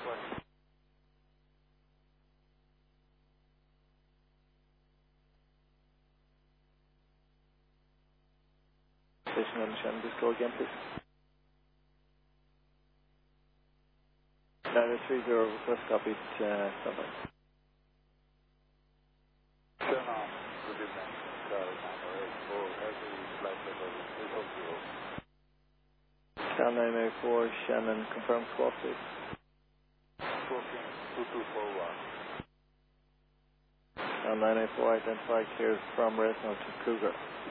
Station on Shannon, just go again, please. 930, request copied, standby. Shannon, good evening. Charlie 984, heavy flight level 300. Cal 984, Shannon, confirm squawk, please. Stroking 2241. Cal 984, identify clears from Resno to Cougar.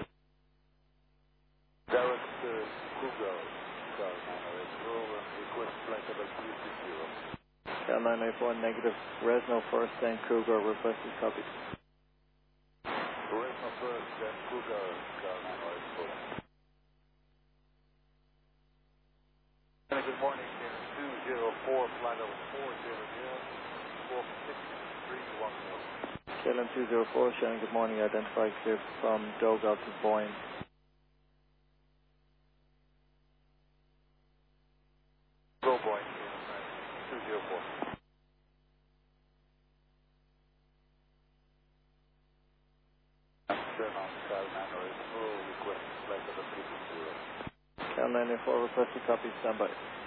Direct Cougar, Charlie 984, request flight level 360. Cal 984, negative, Resno first, then Cougar, request is copied. Resno first, then Cougar, Charlie 984. Good morning, 204, flight level 400, 46314. KLM 204, Shannon, good morning, identify clear from Dogal to Boyne. Go Boyne, 204. Shannon, Cal 984, request flight level 360. Cal 984, request a copy, standby.